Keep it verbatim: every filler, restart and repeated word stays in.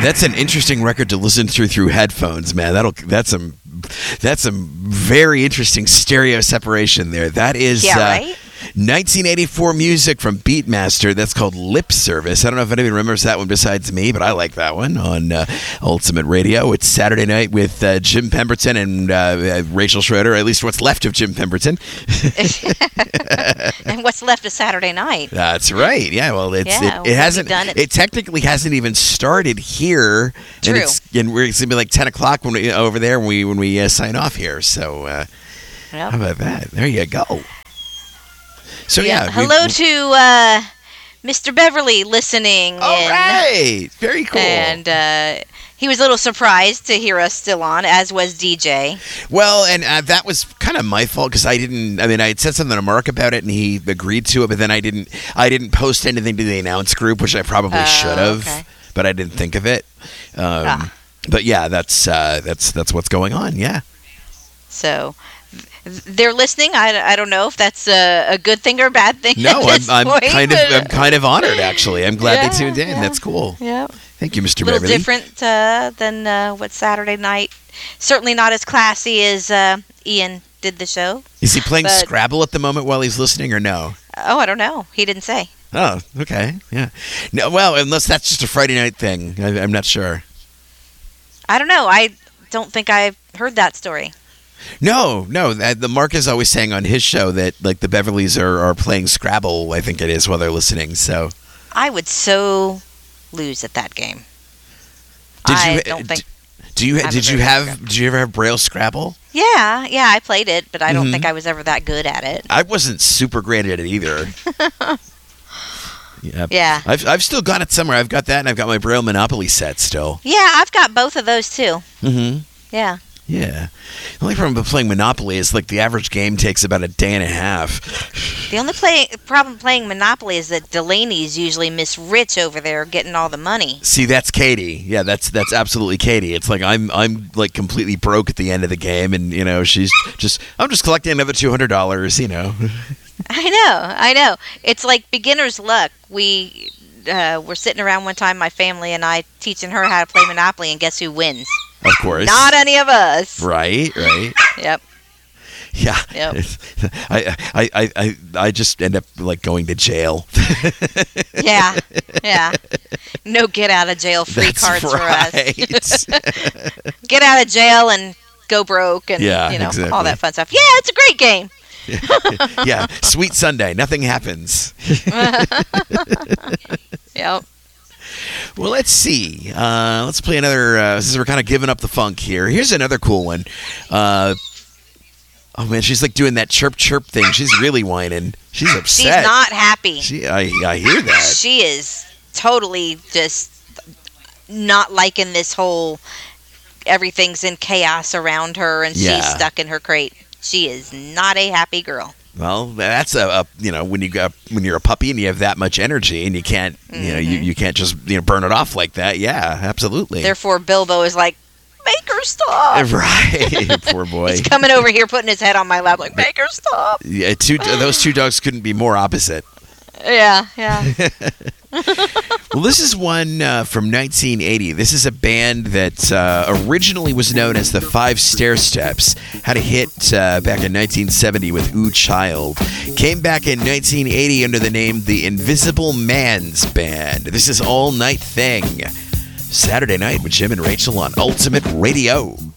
That's an interesting record to listen through through headphones, man. That'll that's some that's some very interesting stereo separation there. That is yeah, uh, right? nineteen eighty-four music from Beatmaster. That's called Lip Service. I don't know if anybody remembers that one besides me, but I like that one on uh, Ultimate Radio. It's Saturday night with uh, Jim Pemberton and uh, Rachel Schroeder, at least what's left of Jim Pemberton. And what's left of Saturday night. That's right. Yeah, well, it's Yeah, it, we'll it hasn't be done at- it technically hasn't even started here. True. And it's and we're, it's going to be like ten o'clock when we, over there when we when we uh, sign off here. So uh, Yep. how about that? There you go. So yeah, we- Hello to uh, Mister Beverly listening. All in. right, very cool. And uh, he was a little surprised to hear us still on, as was D J. Well, and uh, that was kind of my fault because I didn't. I mean, I had said something to Mark about it, and he agreed to it, but then I didn't. I didn't post anything to the announce group, which I probably Oh, should have, okay. but I didn't think of it. Um, Ah. But yeah, that's uh, that's that's what's going on. Yeah. So th- they're listening. I, I don't know if that's a, a good thing or a bad thing. No, at I'm, this I'm point, kind of but- I'm kind of honored actually. I'm glad Yeah, they tuned in. yeah. That's cool. Yeah. Thank you, Mister A little Beverly. different uh, than uh, what Saturday night. Certainly not as classy as uh, Ian did the show. Is he playing but- Scrabble at the moment while he's listening, or no? Oh, I don't know. He didn't say. Oh, okay, yeah. No, well, unless that's just a Friday night thing, I, I'm not sure. I don't know. I don't think I've heard that story. No, no. That, the Mark is always saying on his show that like the Beverleys are, are playing Scrabble. I think it is while they're listening. So I would so lose at that game. did I you? don't think. Do you? I've Did you ever heard of have? Did you ever have Braille Scrabble? Yeah, yeah, I played it, but I don't Mhm. think I was ever that good at it. I wasn't super great at it either. yeah. Yeah. I've I've still got it somewhere. I've got that, and I've got my Braille Monopoly set still. Yeah, I've got both of those too. Mm-hmm. Yeah. Yeah. The only problem with playing Monopoly is like the average game takes about a day and a half. The only play, problem playing Monopoly is that Delaney's usually Miss Rich over there getting all the money. See, that's Katie. Yeah, that's that's absolutely Katie. It's like I'm I'm like completely broke at the end of the game, and you know she's just I'm just collecting another two hundred dollars. You know. I know, I know. It's like beginner's luck. We uh, were sitting around one time, my family and I, teaching her how to play Monopoly, and guess who wins? Of course. Not any of us. Right. Right. Yep. Yeah. Yep. I, I I I I just end up like going to jail. Yeah. Yeah. No get out of jail free That's cards right. for us. Get out of jail and go broke and Yeah, you know exactly. all that fun stuff. Yeah, it's a great game. Yeah. Sweet Sunday. Nothing happens. Yep. Well, let's see. Uh, let's play another. Uh, since we're kind of giving up the funk here, here's another cool one. Uh, oh man, she's like doing that chirp chirp thing. She's really whining. She's upset. She's not happy. She, I, I hear that. She is totally just not liking this whole everything's in chaos around her and Yeah. she's stuck in her crate. She is not a happy girl. Well, that's a, a you know when you got when you're a puppy and you have that much energy and you can't you know you, you can't just you know burn it off like that. Yeah, absolutely. Therefore, Bilbo is like, make her stop. Right, poor boy. He's coming over here, putting his head on my lap, like, make her stop. Yeah, two those two dogs couldn't be more opposite. Yeah, yeah. Well, this is one uh, from nineteen eighty. This is a band that uh, originally was known as the Five Stair Steps. Had a hit uh, back in nineteen seventy with Ooh Child. Came back in nineteen eighty under the name The Invisible Man's Band. This is All Night Thing. Saturday night with Jim and Rachel on Ultimate Radio.